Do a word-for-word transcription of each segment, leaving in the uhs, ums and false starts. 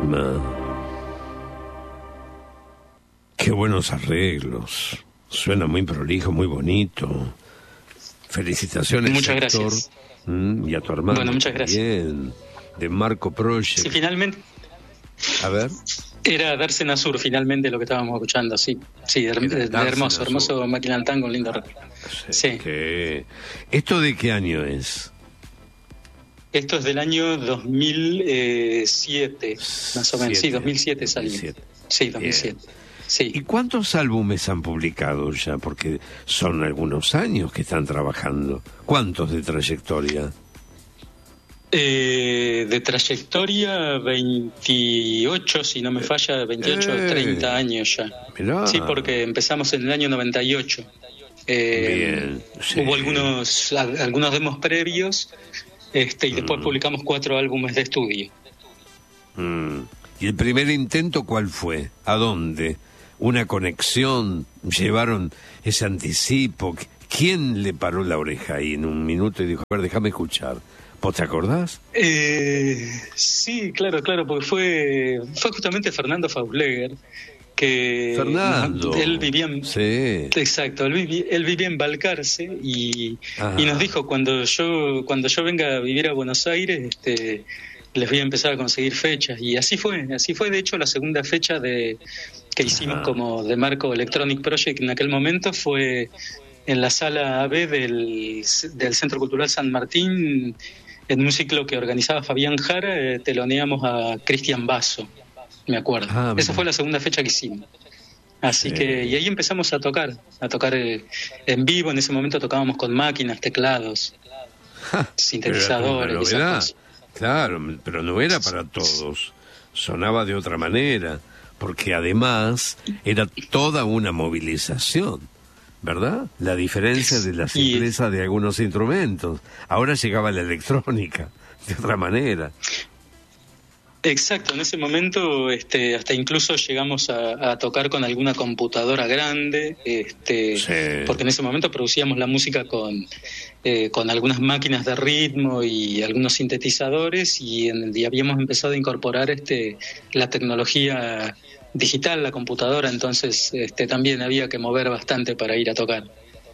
Ma. Qué buenos arreglos. Suena muy prolijo, muy bonito. Felicitaciones, muchas Héctor. Gracias. Mm, y a tu hermano. Bueno, muchas gracias. Bien. De Marco Project. Sí, finalmente. A ver. Era Dársena Sur, finalmente, lo que estábamos escuchando, sí. Sí, her- de, de hermoso, hermoso Máquina del Tango, un lindo recuerdo. Sí. Sí. Que... ¿Esto de qué año es? Esto es del año dos mil siete, más o menos. Siete. Sí, dos mil siete salió. dos mil siete. Sí, dos mil siete. Sí. ¿Y cuántos álbumes han publicado ya? Porque son algunos años que están trabajando. ¿Cuántos de trayectoria? Eh, de trayectoria, veintiocho, si no me falla, veintiocho, Eh, treinta años ya. Mirá. Sí, porque empezamos en el año noventa y ocho. Eh, Bien, sí. Hubo algunos, algunos demos previos, este, y después Mm. publicamos cuatro álbumes de estudio. Mm. ¿Y el primer intento cuál fue? ¿A dónde? ¿Una conexión? ¿Llevaron ese anticipo? ¿Quién le paró la oreja ahí en un minuto y dijo, a ver, déjame escuchar? ¿Vos te acordás? Eh, sí, claro, claro, porque fue, fue justamente Fernando Fausleger, que Fernando. él vivía en, sí. Exacto, él vivía, él vivía en Balcarce y, y nos dijo, cuando yo cuando yo venga a vivir a Buenos Aires, este, les voy a empezar a conseguir fechas. Y así fue, así fue de hecho la segunda fecha de que hicimos Ajá. como de Marco Electronic Project en aquel momento fue en la sala A B del, del Centro Cultural San Martín, en un ciclo que organizaba Fabián Jara, eh, teloneamos a Cristian Basso, me acuerdo. Ah, Esa fue la segunda fecha que hicimos. Así sí. que, y ahí empezamos a tocar, a tocar eh, en vivo. En ese momento tocábamos con máquinas, teclados, ja, sintetizadores. Pero era novedad. Claro, pero no era para todos. Sonaba de otra manera, porque además era toda una movilización, ¿verdad? La diferencia de la simpleza y... de algunos instrumentos. Ahora llegaba la electrónica, de otra manera. Exacto, en ese momento este, hasta incluso llegamos a, a tocar con alguna computadora grande, este, sí. porque en ese momento producíamos la música con, eh, con algunas máquinas de ritmo y algunos sintetizadores, y, en, y habíamos empezado a incorporar este, la tecnología digital, la computadora, entonces este, también había que mover bastante para ir a tocar.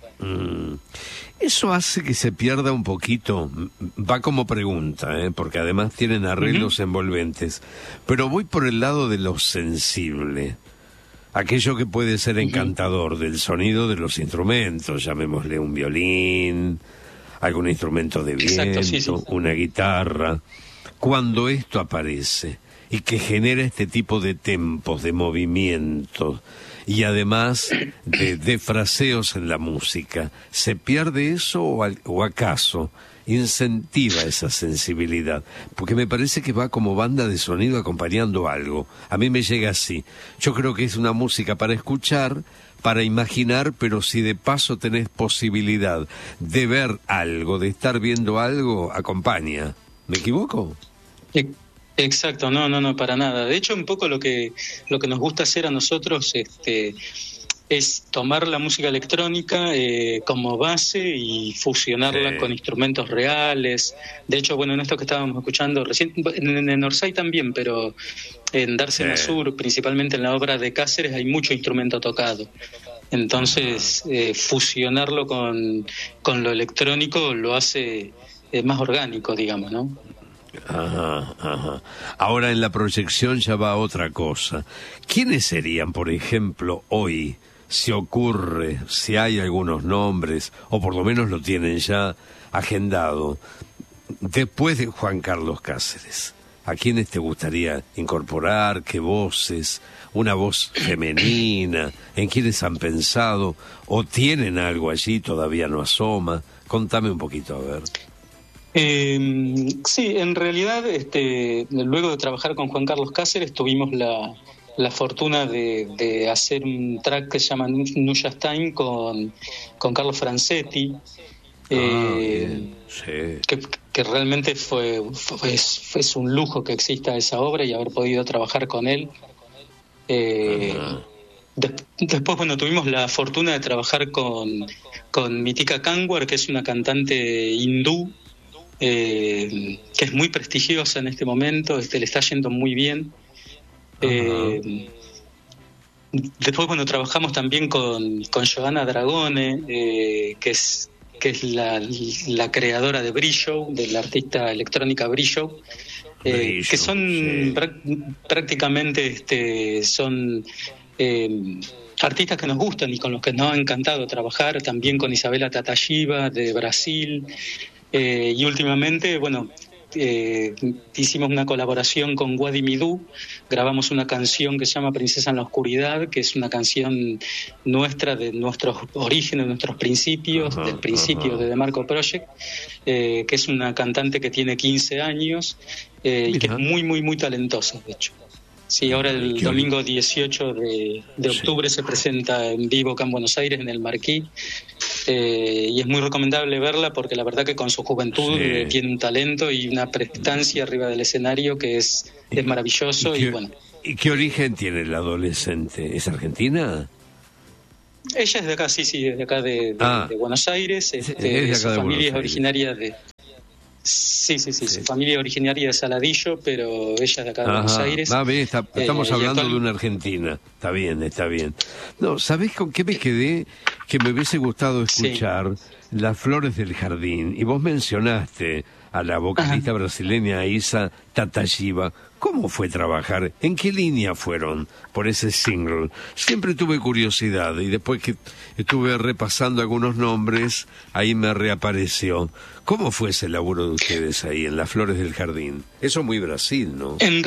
Mm. Eso hace que se pierda un poquito, va como pregunta, ¿eh? Porque además tienen arreglos uh-huh. envolventes, pero voy por el lado de lo sensible, aquello que puede ser encantador uh-huh. del sonido de los instrumentos, llamémosle un violín, algún instrumento de viento, Exacto, sí, sí. una guitarra. Cuando esto aparece y que genera este tipo de tempos, de movimientos, y además de, de fraseos en la música, ¿se pierde eso o, al, o acaso incentiva esa sensibilidad? Porque me parece que va como banda de sonido acompañando algo. A mí me llega así. Yo creo que es una música para escuchar, para imaginar, pero si de paso tenés posibilidad de ver algo, de estar viendo algo, acompaña. ¿Me equivoco? Sí. Exacto, no, no, no, para nada. De hecho, un poco lo que lo que nos gusta hacer a nosotros este, es tomar la música electrónica eh, como base y fusionarla sí. con instrumentos reales. De hecho, bueno, en esto que estábamos escuchando recién, en, en Orsay también, pero en Dársena sí. Sur, principalmente en la obra de Cáceres, hay mucho instrumento tocado. Entonces, eh, fusionarlo con, con lo electrónico lo hace eh, más orgánico, digamos, ¿no? Ajá, ajá. Ahora en la proyección ya va otra cosa. ¿Quiénes serían, por ejemplo, hoy, si ocurre, si hay algunos nombres, o por lo menos lo tienen ya agendado, después de Juan Carlos Cáceres? ¿A quiénes te gustaría incorporar? ¿Qué voces? ¿Una voz femenina? ¿En quiénes han pensado? ¿O tienen algo allí, todavía no asoma? Contame un poquito, a ver. Eh, sí, en realidad, este, luego de trabajar con Juan Carlos Cáceres, tuvimos la, la fortuna de, de hacer un track que se llama New Jazz Time con, con Carlos Francetti, eh, ah, sí. que, que realmente fue, fue es, es un lujo que exista esa obra y haber podido trabajar con él. Eh, de, después, bueno, tuvimos la fortuna de trabajar con, con Mitika Kanwar, que es una cantante hindú, Eh, que es muy prestigiosa en este momento, este, le está yendo muy bien, Eh, después, bueno, trabajamos también con, con Johanna Dragone, eh, que es que es la, la creadora de Brillo, de la artista electrónica Brillo, eh, que son sí. pr- prácticamente este, son eh, artistas que nos gustan y con los que nos ha encantado trabajar, también con Isabela Tatayiba de Brasil, eh, y últimamente, bueno, Eh, hicimos una colaboración con Wadi Midou, grabamos una canción que se llama Princesa en la Oscuridad, que es una canción nuestra, de nuestros orígenes, de nuestros principios, ajá, del principio ajá. de The Marco Project, eh, que es una cantante que tiene quince años eh, y que es muy, muy, muy talentosa, de hecho. Sí, ahora el domingo dieciocho de, de octubre sí. se presenta en vivo acá en Buenos Aires, en el Marquí, eh, y es muy recomendable verla porque la verdad que con su juventud sí. eh, tiene un talento y una prestancia arriba del escenario que es, es maravilloso. ¿Y, qué, y bueno. ¿Y qué origen tiene la adolescente? ¿Es argentina? Ella es de acá, sí, sí, es de acá de, de, ah, de Buenos Aires. Este, es de acá su de familia es originaria de... Sí, sí, sí, sí, su familia originaria de Saladillo, pero ella de acá de Ajá. Buenos Aires. Ah, bien, está, estamos eh, hablando actual... de una argentina. Está bien, está bien. No, ¿sabés con qué me quedé? Que me hubiese gustado escuchar sí. Las Flores del Jardín. Y vos mencionaste a la vocalista Ajá. brasileña Isa Tatayiba. ¿Cómo fue trabajar? ¿En qué línea fueron por ese single? Siempre tuve curiosidad y después que estuve repasando algunos nombres, ahí me reapareció. ¿Cómo fue ese laburo de ustedes ahí en Las Flores del Jardín? Eso es muy Brasil, ¿no? En...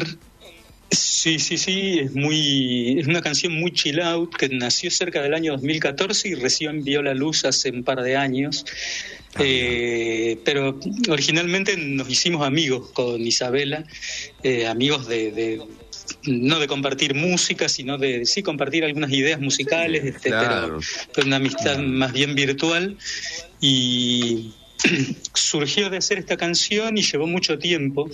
Sí, sí, sí, es muy es una canción muy chill out que nació cerca del año dos mil catorce y recién vio la luz hace un par de años. Ah, eh, pero originalmente nos hicimos amigos con Isabela, eh, amigos de, de no de compartir música, sino de sí compartir algunas ideas musicales, sí, este, claro. pero, pero una amistad claro. más bien virtual, y surgió de hacer esta canción y llevó mucho tiempo.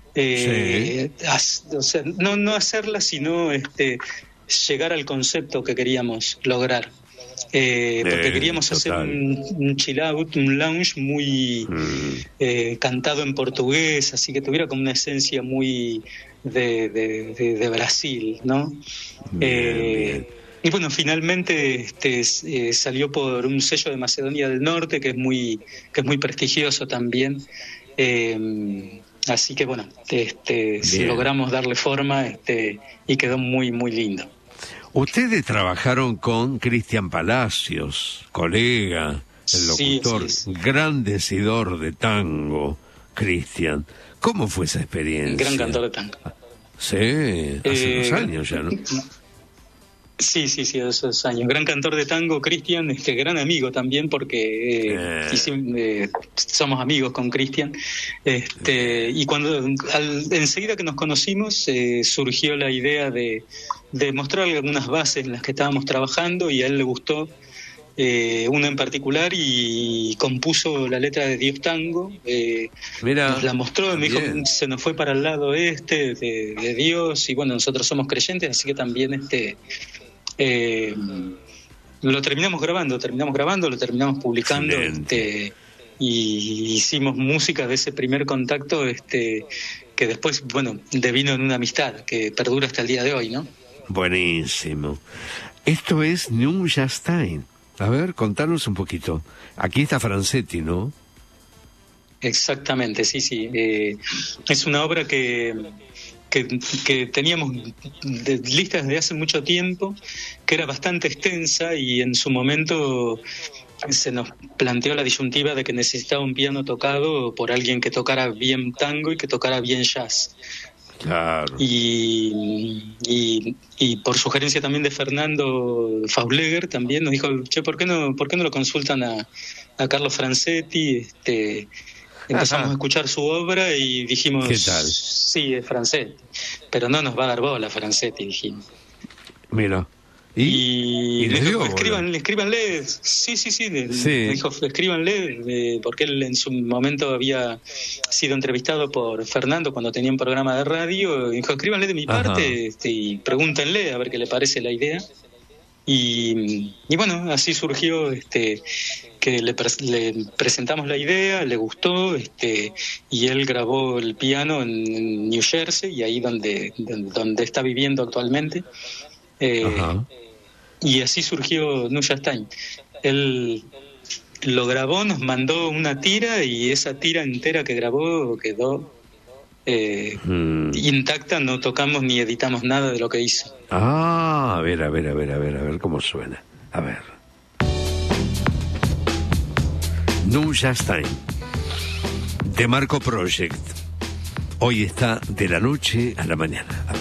Eh, sí. as, o sea, no, no hacerla, sino este, llegar al concepto que queríamos lograr. Eh, porque eh, queríamos total. hacer un, un chill out, un lounge muy mm. eh, cantado en portugués, así que tuviera como una esencia muy de, de, de, de Brasil, ¿no? Bien, eh, bien. Y bueno, finalmente este, eh, salió por un sello de Macedonia del Norte que es muy, que es muy prestigioso también. Eh, Así que bueno, este, logramos darle forma este, y quedó muy, muy lindo. Ustedes trabajaron con Cristian Palacios, colega, el locutor, sí, sí, sí. gran decidor de tango, Cristian. ¿Cómo fue esa experiencia? El gran cantor de tango. Sí, hace eh, unos años ya, ¿no? Sí, sí, sí, hace dos años. Gran cantor de tango, Cristian, este, gran amigo también, porque eh, eh. Hicimos, eh, somos amigos con Cristian. Este, y cuando al, enseguida que nos conocimos, eh, surgió la idea de, de mostrarle algunas bases en las que estábamos trabajando, y a él le gustó eh, una en particular y compuso la letra de Dios Tango. Eh, Mira, nos la mostró, me dijo, se nos fue para el lado este de, de Dios, y bueno, nosotros somos creyentes, así que también este Eh, lo terminamos grabando, terminamos grabando, lo terminamos publicando, este, y hicimos música de ese primer contacto, este, que después, bueno, devino en una amistad que perdura hasta el día de hoy, ¿no? Buenísimo. Esto es New Stein. A ver, contanos un poquito. Aquí está Francetti, ¿no? Exactamente, sí, sí. Eh, es una obra que... Que, que teníamos de, listas desde hace mucho tiempo, que era bastante extensa, y en su momento se nos planteó la disyuntiva de que necesitaba un piano tocado por alguien que tocara bien tango y que tocara bien jazz. Claro. Y, y, y por sugerencia también de Fernando Fausleger también nos dijo, che, ¿por qué no, por qué no lo consultan a, a Carlos Francetti? Este, Empezamos Ajá. a escuchar su obra y dijimos, ¿qué tal? Sí, es Francetti, pero no nos va a dar bola Francetti, dijimos. Mira. ¿Y? Y, y le dijo, escríbanle, escríbanle, sí, sí, sí, le, sí. Le dijo, escríbanle, eh, porque él en su momento había sido entrevistado por Fernando cuando tenía un programa de radio, y dijo, escríbanle de mi Ajá. parte este, y pregúntenle a ver qué le parece la idea. Y, y bueno, así surgió este que le, pre- le presentamos la idea, le gustó, este y él grabó el piano en, en New Jersey, y ahí donde, donde, donde está viviendo actualmente. Eh, y así surgió Neuschwanstein. Él lo grabó, nos mandó una tira, y esa tira entera que grabó quedó eh, mm. intacta, no tocamos ni editamos nada de lo que hizo. Ah, a ver, a ver, a ver, a ver, a ver cómo suena. A ver. Neuschwanstein, de Marco Project. Hoy está de la noche a la mañana. A ver.